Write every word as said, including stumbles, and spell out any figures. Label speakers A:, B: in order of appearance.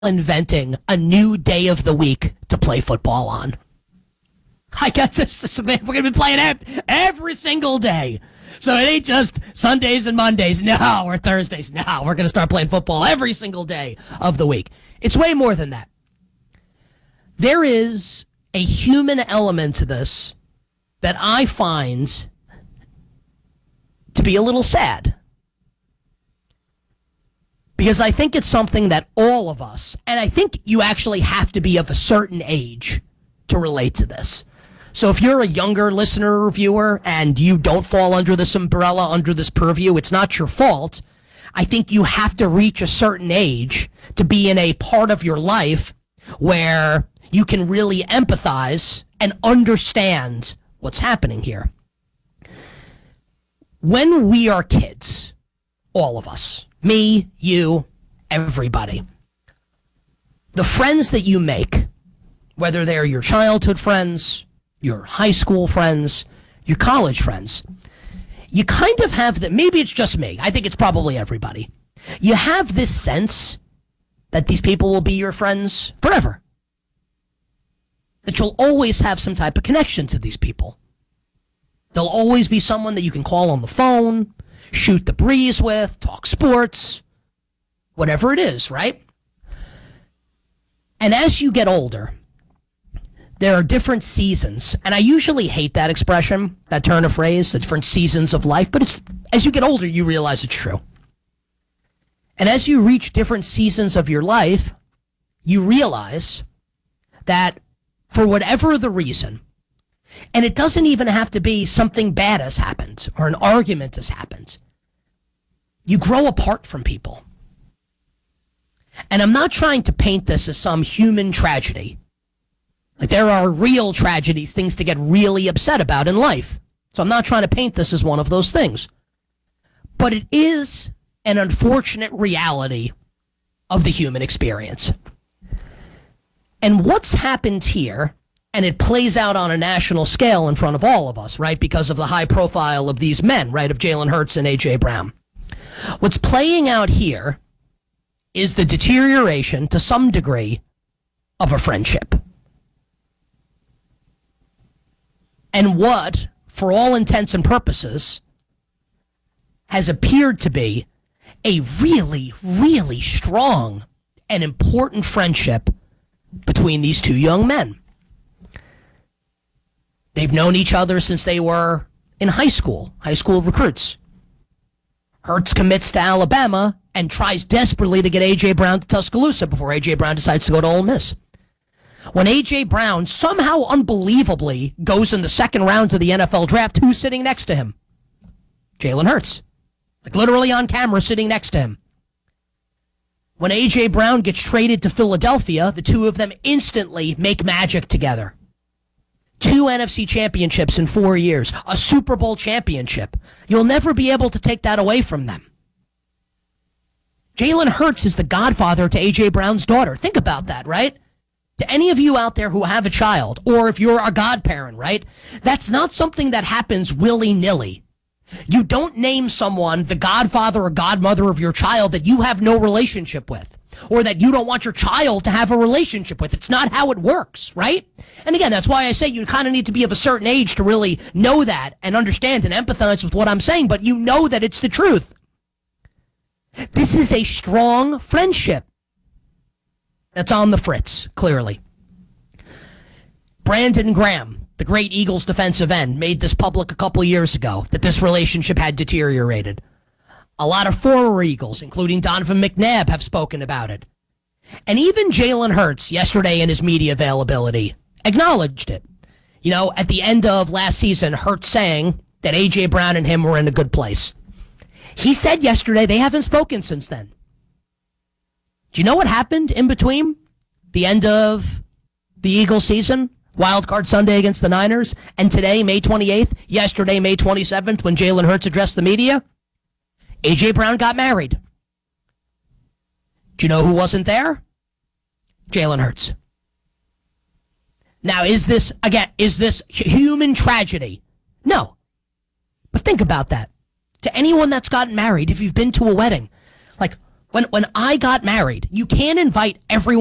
A: inventing a new day of the week to play football on. I got this. We're going to be playing every, every single day. So it ain't just Sundays and Mondays. No, or Thursdays. No, we're going to start playing football every single day of the week. It's way more than that. There is a human element to this that I find to be a little sad. Because I think it's something that all of us, and I think you actually have to be of a certain age to relate to this. So if you're a younger listener or viewer and you don't fall under this umbrella, under this purview, it's not your fault. I think you have to reach a certain age to be in a part of your life where you can really empathize and understand what's happening here. When we are kids, all of us, me, you, everybody, the friends that you make, whether they're your childhood friends, your high school friends, your college friends, you kind of have that. Maybe it's just me. I think it's probably everybody. You have this sense that these people will be your friends forever. That you'll always have some type of connection to these people. There'll always be someone that you can call on the phone, shoot the breeze with, talk sports, whatever it is, right? And as you get older, there are different seasons, and I usually hate that expression, that turn of phrase, the different seasons of life, but it's as you get older, you realize it's true. And as you reach different seasons of your life, you realize that for whatever the reason, and it doesn't even have to be something bad has happened or an argument has happened, you grow apart from people. And I'm not trying to paint this as some human tragedy. Like, there are real tragedies, things to get really upset about in life. So I'm not trying to paint this as one of those things. But it is an unfortunate reality of the human experience. And what's happened here, and it plays out on a national scale in front of all of us, right? Because of the high profile of these men, right? Of Jalen Hurts and A J Brown. What's playing out here is the deterioration, to some degree, of a friendship. And what, for all intents and purposes, has appeared to be a really, really strong and important friendship between these two young men. They've known each other since they were in high school, high school recruits. Hurts commits to Alabama and tries desperately to get A J Brown to Tuscaloosa before A J Brown decides to go to Ole Miss. When A J Brown somehow unbelievably goes in the second round to the N F L draft, who's sitting next to him? Jalen Hurts. Like, literally on camera sitting next to him. When A J Brown gets traded to Philadelphia, the two of them instantly make magic together. Two N F C championships in four years. A Super Bowl championship. You'll never be able to take that away from them. Jalen Hurts is the godfather to A J Brown's daughter. Think about that, right? To any of you out there who have a child, or if you're a godparent, right? That's not something that happens willy-nilly. You don't name someone the godfather or godmother of your child that you have no relationship with, or that you don't want your child to have a relationship with. It's not how it works, right? And again, that's why I say you kind of need to be of a certain age to really know that and understand and empathize with what I'm saying, but you know that it's the truth. This is a strong friendship that's on the fritz, clearly. Brandon Graham, the great Eagles defensive end, made this public a couple years ago, that this relationship had deteriorated. A lot of former Eagles, including Donovan McNabb, have spoken about it. And even Jalen Hurts, yesterday in his media availability, acknowledged it. You know, at the end of last season, Hurts saying that A J Brown and him were in a good place. He said yesterday they haven't spoken since then. Do you know what happened in between the end of the Eagles season, Wild Card Sunday against the Niners, and today, May twenty-eighth, yesterday, May twenty-seventh, when Jalen Hurts addressed the media? A J Brown got married. Do you know who wasn't there? Jalen Hurts. Now, is this, again, is this human tragedy? No. But think about that. To anyone that's gotten married, if you've been to a wedding, like, When when I got married, you can't invite everyone